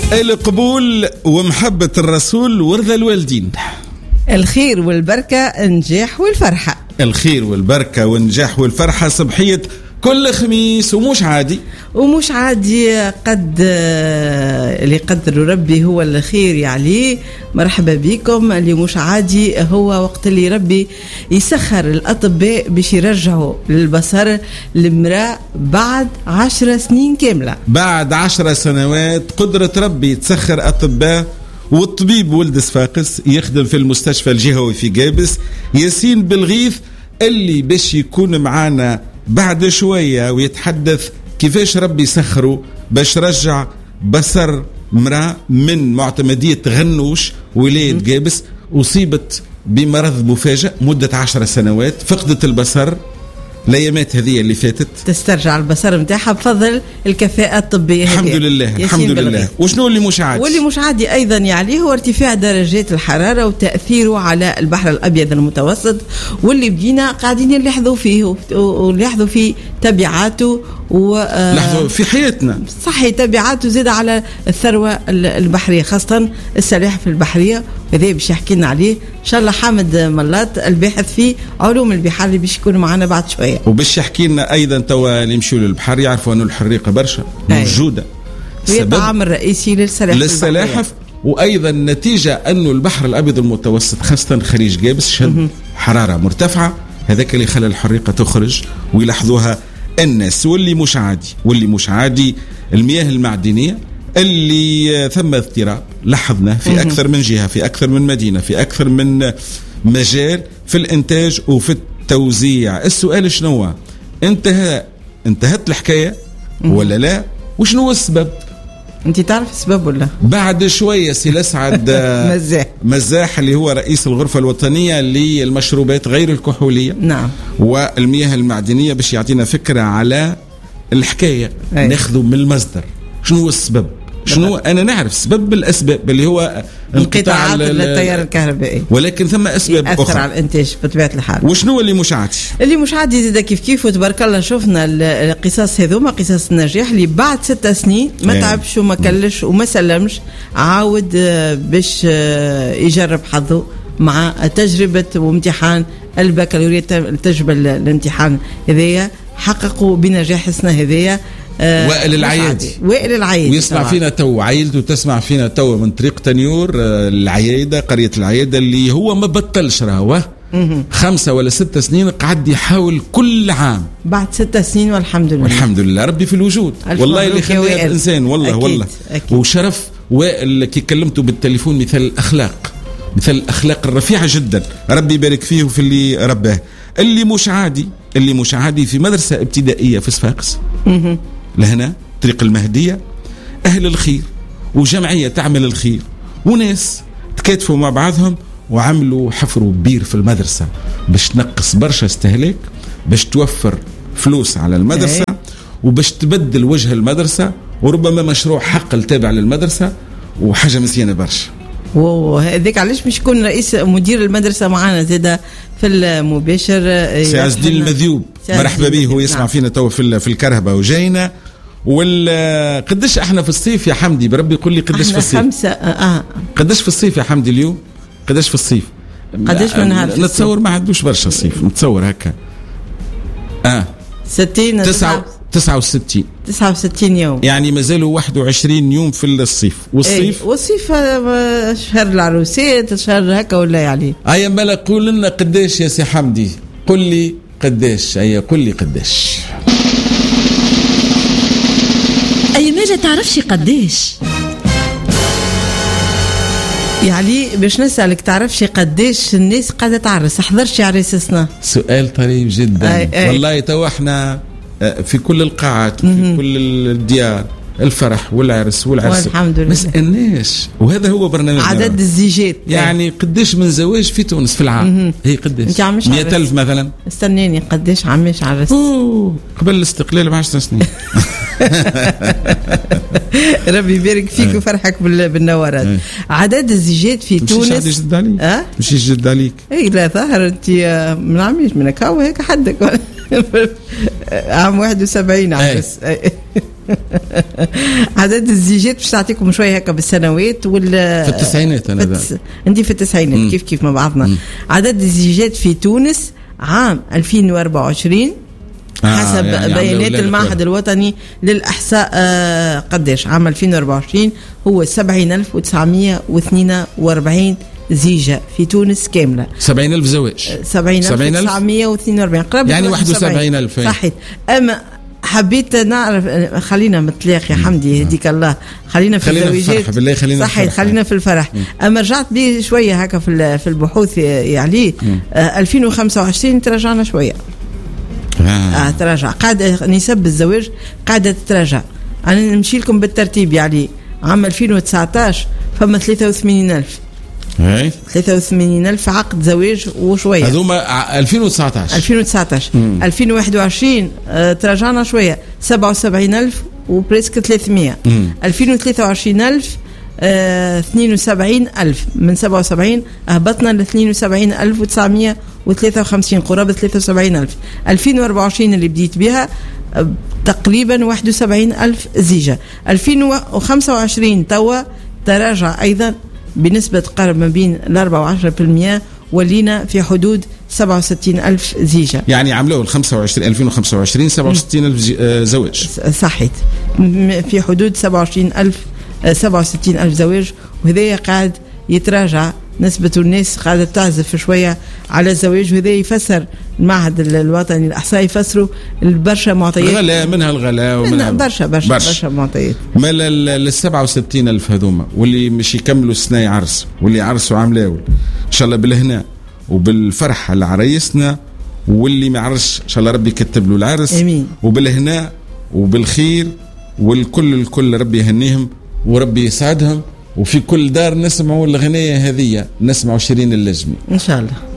القبول ومحبة الرسول ورضا الوالدين. الخير والبركة النجاح والفرحة. الخير والبركة والنجاح والفرحة صبحية كل خميس ومش عادي قد اللي يقدر ربي هو الخير يعني. مرحبا بكم. اللي مش عادي هو وقت اللي ربي يسخر الأطباء باش يرجعوا للبصر المرأة بعد 10 سنين كاملة. بعد 10 سنوات قدرة ربي تسخر أطباء. والطبيب ولد صفاقس يخدم في المستشفى الجهوي في جابس ياسين بالغيث اللي باش يكون معانا بعد شوية ويتحدث كيفاش ربي سخره باش رجع بصر مرأة من معتمدية غنوش ولاية جابس أصيبت بمرض مفاجئ مدة 10 سنوات، فقدت البصر الايامات هذه اللي فاتت، تسترجع البصر نتاعها بفضل الكفاءة الطبية. الحمد لله الحمد لله. وشنو اللي مش عادي؟ واللي مش عادي ايضا يعني هو ارتفاع درجات الحرارة وتأثيره على البحر الابيض المتوسط، واللي بدينا قاعدين نلاحظوا فيه ونلاحظوا في تبعاته لاحظوا في حياتنا صحيح تبعاته زاد على الثروة البحرية خاصة السلاحف البحرية. وهذا باش يحكي لنا عليه ان شاء الله حامد ملات الباحث في علوم البحار اللي باش يكون معنا بعد شويه، وباش يحكي لنا ايضا توا اللي يمشوا للبحر يعرفوا انه الحريقه برشا موجوده هي الطعام الرئيسي للسلاحف وايضا نتيجه انه البحر الابيض المتوسط خاصه خليج جابس شد حراره مرتفعه، هذاك اللي خلى الحريقه تخرج ويلاحظوها الناس. واللي مش عادي المياه المعدنيه اللي ثم اضطراب لاحظنا في أكثر من جهة، في أكثر من مدينة، في أكثر من مجال في الإنتاج وفي التوزيع. السؤال شنو؟ انتهت الحكاية ولا لا؟ وشنو هو السبب؟ انت تعرف السبب ولا؟ بعد شوية سي أسعد مزاح اللي هو رئيس الغرفة الوطنية للمشروبات غير الكحولية نعم والمياه المعدنية باش يعطينا فكرة على الحكاية. ناخذوا من المصدر شنو هو السبب، شنو أنا نعرف سبب الأسباب اللي هو انقطاع التيار الكهربائي، ولكن ثم أسباب أخرى أثر على الإنتاج بطبيعة الحال. وشنو اللي مش عادي؟ اللي مش عادي زيدا كيف وتبارك الله شفنا القصص هذوما قصص النجاح اللي بعد 6 سنين ما تعبش وما كلش وما سلمش عاود باش يجرب حظه مع تجربة وامتحان البكالوريا. التجربة الامتحان هذيا حققوا بنجاح السنة هذيا وائل العيادي ويسمع فينا تو عائلته تسمع فينا تو من طريق تنيور العيادة قرية العيادة اللي هو ما بطلش راهو 5 ولا 6 سنين قعد يحاول كل عام بعد 6 سنين والحمد لله ربي في الوجود والله اللي خلى الإنسان والله أكيد. وشرف وائل كي كلمته بالتليفون مثل الأخلاق الرفيعة جدا ربي يبارك فيه وفي اللي رباه. اللي مش عادي في مدرسة ابتدائية في صفاقس لهنا طريق المهدية أهل الخير وجمعية تعمل الخير وناس تكاتفوا مع بعضهم وعملوا حفروا بير في المدرسة باش تنقص برشا استهلاك، باش توفر فلوس على المدرسة وباش تبدل وجه المدرسة، وربما مشروع حقل تابع للمدرسة وحاجة مزيانة برشا. وهذيك علاش مش يكون رئيس مدير المدرسة معنا زيدا في المباشر سي عز الدين المذيوب مرحبا به، هو يسمع فينا تو في الكرهبة وجاينا. قداش احنا في الصيف يا حمدي؟ بربي يقول لي قداش في الصيف 5 قداش في الصيف يا حمدي اليوم؟ قداش في الصيف؟ قداش من نهار في نتصور ما عندوش برشا الصيف، نتصور هكا 60 69 يوم يعني مازالوا 21 يوم في الصيف. والصيف شهر العروسات شهر هكا ولا يعني ايا مالا قول لنا قداش يا سي حمدي؟ قل لي قداش اي مالا تعرفش قداش يعني باش نسألك تعرفش قداش الناس قاعدة تعرس حضرش عريسنا؟ سؤال طريف جدا والله تو احنا في كل القاعات في كل الديار الفرح والعرس والحمد لله ما سألناش. وهذا هو برنامج عدد الزيجات يعني قداش من زواج في تونس في العام؟ هي قداش 100,000 مثلا؟ استناني قداش عماش عرس قبل الاستقلال ب10 سنين ربي يبارك فيك وفرحك بالنوارات. عدد الزيجات في تونس مش يجد عليك لا ظاهر انت من عميش منك هو هيك حدك عام 71 عرس عدد الزيجات باش تعطيكم شويه هكا بالسنوات في التسعينات انا انت في التسعينات كيف مع بعضنا. عدد الزيجات في تونس عام 2024 حسب يعني بيانات المعهد الوطني للإحصاء قداش عام 2024 هو 70,942 زيجة في تونس كاملة. 70,000 زواج. 70,942 قرب يعني 71,000. صحيح. أما حبيت نعرف، خلينا متلاقي يا حمدي يهديك الله، خلينا في الزواجات بالله، صحيح خلينا في الفرح. اما رجعت بي شويه هكا في البحوث يعني 2025 تراجعنا شويه. تراجع قاعده نسب الزواج قاعده تتراجع. انا نمشي لكم بالترتيب يعني عام 2019 فما 83,000 83,000 عقد زواج وشويه، هذوما 2019 2021 تراجعنا شويه 77,000 وبريسك 300. 2023 72,000 من 77 هبطنا ل 72,953 قرابة 73,000. 2024 اللي بديت بها تقريبا 71,000 زيجة. 2025 توا تراجع أيضا بنسبة قرب ما بين 4 و 10%، ولينا في حدود 67,000 زيجة. يعني عملوا 2025 67,000 زواج. صحيح، في حدود 67,000 زواج، وهذا قاعد يتراجع نسبة الناس قاعدة تعزف شوية على الزواج، وهذا يفسر المعهد الوطني الإحصاء يفسروا برشا معطيات، الغلاء منها الغلاء ومنها برشا معطيات. ما ال 67,000 هذوما واللي مش يكملوا السنة عرس واللي عرسوا عملاول إن شاء الله بالهنا وبالفرح على عريسنا، واللي ما عرس إن شاء الله ربي يكتب له العرس أمين. وبالهنا وبالخير، والكل ربي يهنيهم وربي يسعدهم. وفي كل دار نسمعوا الغنية هذه، نسمعوا شيرين اللجمي إن شاء الله.